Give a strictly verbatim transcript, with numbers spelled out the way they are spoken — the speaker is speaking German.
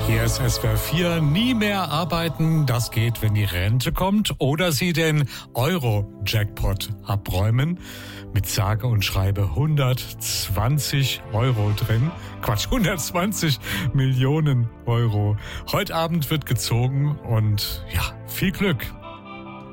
Hier ist S W R vier. Nie mehr arbeiten, das geht, wenn die Rente kommt. Oder Sie den Euro-Jackpot abräumen. Mit sage und schreibe hundertzwanzig Euro drin. Quatsch, hundertzwanzig Millionen Euro. Heute Abend wird gezogen und ja, viel Glück.